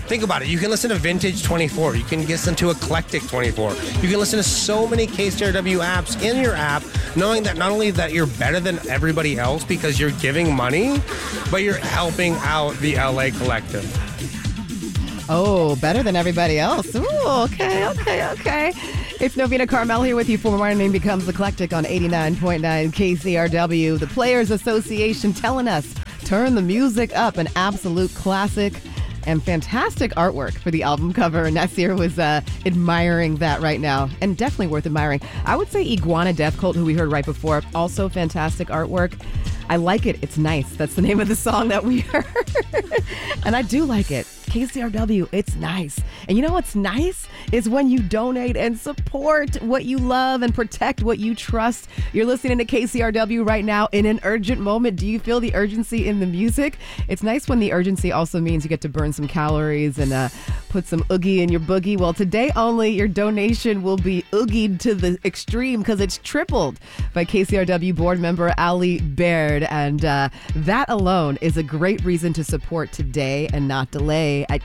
think about it. You can listen to Vintage 24. You can listen to Eclectic 24. You can listen to so many KCRW apps in your app, knowing that not only that you're better than everybody else because you're giving money, but you're helping out the LA Collective. Oh, better than everybody else. Ooh, okay. It's Novena Carmel here with you for Morning Becomes Eclectic on 89.9 KCRW. The Players Association telling us, turn the music up, an absolute classic and fantastic artwork for the album cover. Nasir was admiring that right now, and definitely worth admiring. I would say Iguana Death Cult, who we heard right before, also fantastic artwork. I like it. It's nice. That's the name of the song that we heard. And I do like it. KCRW, it's nice. And you know what's nice? Is when you donate and support what you love and protect what you trust. You're listening to KCRW right now in an urgent moment. Do you feel the urgency in the music? It's nice when the urgency also means you get to burn some calories and put some oogie in your boogie. Well, today only, your donation will be oogied to the extreme because it's tripled by KCRW board member Ali Baird. And that alone is a great reason to support today and not delay at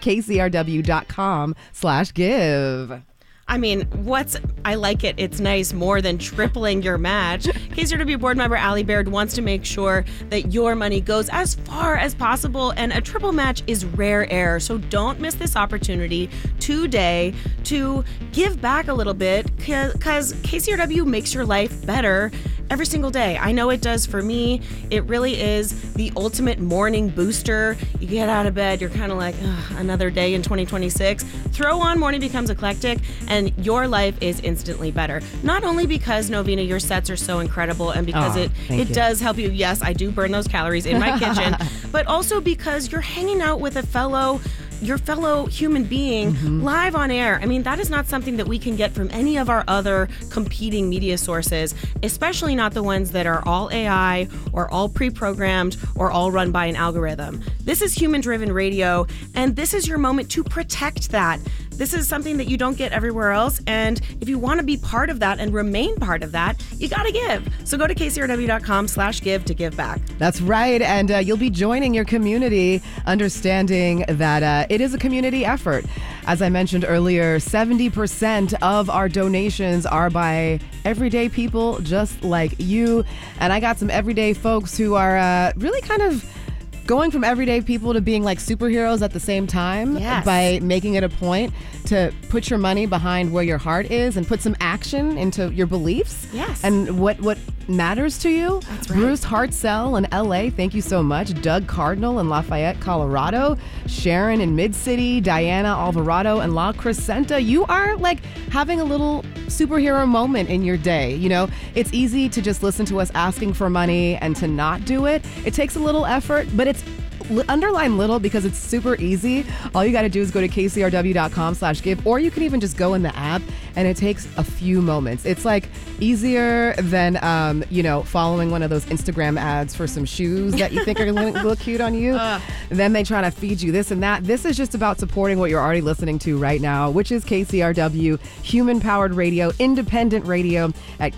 kcrw.com/give. I mean, I like it. It's nice more than tripling your match. KCRW board member Ali Baird wants to make sure that your money goes as far as possible, and a triple match is rare air. So don't miss this opportunity today to give back a little bit, because KCRW makes your life better every single day. I know it does for me. It really is the ultimate morning booster. You get out of bed, you're kind of like, another day in 2026. Throw on Morning Becomes Eclectic, and your life is instantly better. Not only because, Novena, your sets are so incredible, and because it does help you. Yes, I do burn those calories in my kitchen, but also because you're hanging out with your fellow human being live on air. I mean, that is not something that we can get from any of our other competing media sources, especially not the ones that are all AI or all pre-programmed or all run by an algorithm. This is human-driven radio, and this is your moment to protect that. This is something that you don't get everywhere else, and if you want to be part of that and remain part of that, you got to give. So go to kcrw.com/give to give back. That's right, and you'll be joining your community, understanding that it is a community effort. As I mentioned earlier, 70% of our donations are by everyday people just like you, and I got some everyday folks who are really kind of going from everyday people to being like superheroes at the same time. Yes. By making it a point to put your money behind where your heart is and put some action into your beliefs. Yes. And what matters to you. That's right. Bruce Hartzell in LA, thank you so much. Doug Cardinal in Lafayette, Colorado. Sharon in Mid-City. Diana Alvarado and La Crescenta. You are like having a little superhero moment in your day. You know, it's easy to just listen to us asking for money and to not do it. It takes a little effort, but it's underline little because it's super easy. All you got to do is go to kcrw.com/give, or you can even just go in the app, and it takes a few moments. It's like easier than, following one of those Instagram ads for some shoes that you think are going to look cute on you. Then they try to feed you this and that. This is just about supporting what you're already listening to right now, which is KCRW, human-powered radio, independent radio at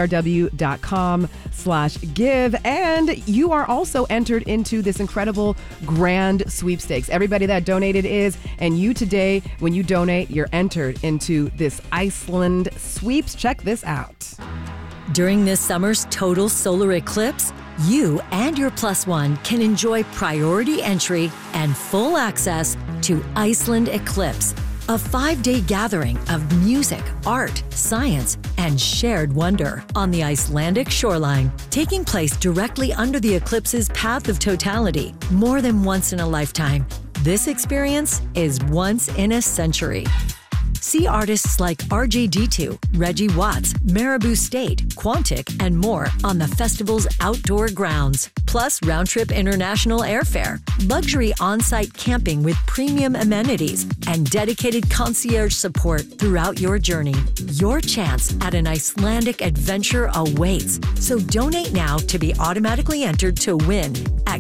kcrw.com/give. And you are also entered into this incredible grand sweepstakes. Everybody that donated is, and you today, when you donate, you're entered into this Iceland sweeps. Check this out. During this summer's total solar eclipse, you and your plus one can enjoy priority entry and full access to Iceland Eclipse, a 5-day gathering of music, art, science, and shared wonder on the Icelandic shoreline, taking place directly under the eclipse's path of totality. More than once in a lifetime, this experience is once in a century. See artists like RJD2, Reggie Watts, Marabou State, Quantic, and more on the festival's outdoor grounds. Plus round-trip international airfare, luxury on-site camping with premium amenities, and dedicated concierge support throughout your journey. Your chance at an Icelandic adventure awaits. So donate now to be automatically entered to win at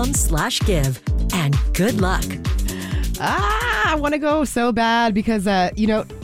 kcrw.com/give. And good luck. I want to go so bad because,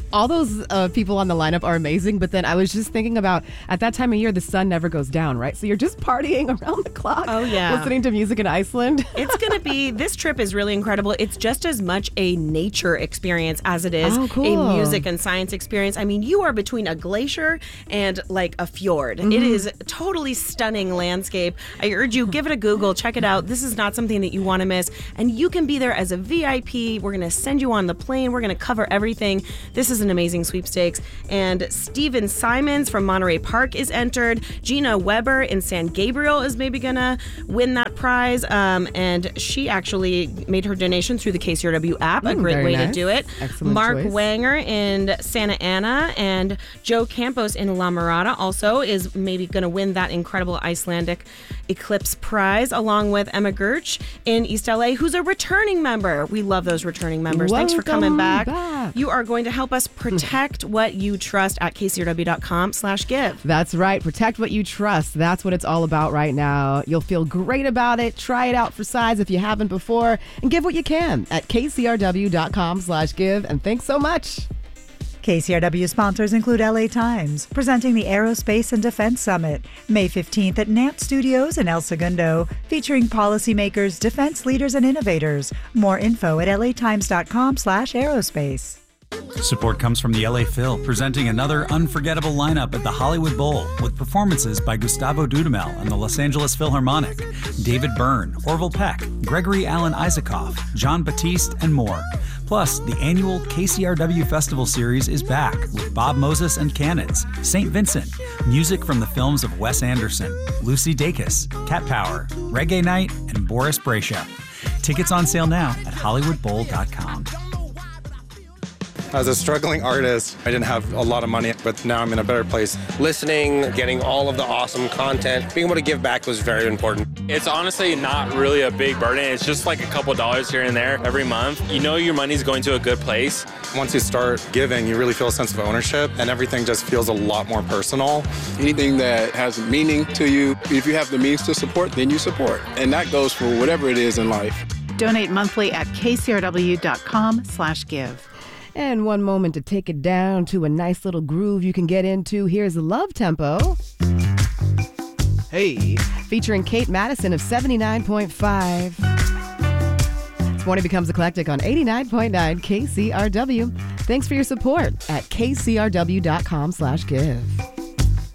All those people on the lineup are amazing, but then I was just thinking about, at that time of year, the sun never goes down, right? So you're just partying around the clock. Oh, yeah. Listening to music in Iceland. It's going to be, this trip is really incredible. It's just as much a nature experience as it is a music and science experience. I mean, you are between a glacier and like a fjord. It is a totally stunning landscape. I urge you, give it a Google, check it out. This is not something that you want to miss. And you can be there as a VIP. We're going to send you on the plane. We're going to cover everything. This is an amazing sweepstakes. And Steven Simons from Monterey Park is entered. Gina Weber in San Gabriel is maybe going to win that prize. And she actually made her donation through the KCRW app. A great way to do it. Excellent Mark choice. Wanger in Santa Ana and Joe Campos in La Mirada also is maybe going to win that incredible Icelandic Eclipse prize, along with Emma Gertsch in East LA, who's a returning member. We love those returning members. Thanks for coming back. You are going to help us protect what you trust at kcrw.com/give. That's right. Protect what you trust. That's what it's all about right now. You'll feel great about it. Try it out for size if you haven't before, and give what you can at kcrw.com/give. And thanks so much. KCRW sponsors include LA Times, presenting the Aerospace and Defense Summit, May 15th at Nant Studios in El Segundo, featuring policymakers, defense leaders, and innovators. More info at latimes.com/aerospace. Support comes from the LA Phil, presenting another unforgettable lineup at the Hollywood Bowl with performances by Gustavo Dudamel and the Los Angeles Philharmonic, David Byrne, Orville Peck, Gregory Alan Isaacoff, John Batiste, and more. Plus, the annual KCRW Festival Series is back with Bob Moses and Cannons, St. Vincent, music from the films of Wes Anderson, Lucy Dacus, Cat Power, Reggae Night, and Boris Brejcha. Tickets on sale now at HollywoodBowl.com. As a struggling artist, I didn't have a lot of money, but now I'm in a better place. Listening, getting all of the awesome content, being able to give back was very important. It's honestly not really a big burden. It's just like a couple dollars here and there every month. You know your money's going to a good place. Once you start giving, you really feel a sense of ownership, and everything just feels a lot more personal. Anything that has meaning to you, if you have the means to support, then you support. And that goes for whatever it is in life. Donate monthly at kcrw.com/give. And one moment to take it down to a nice little groove you can get into. Here's Love Tempo. Hey. Featuring Kate Madison of 79.5. This morning becomes eclectic on 89.9 KCRW. Thanks for your support at kcrw.com/give.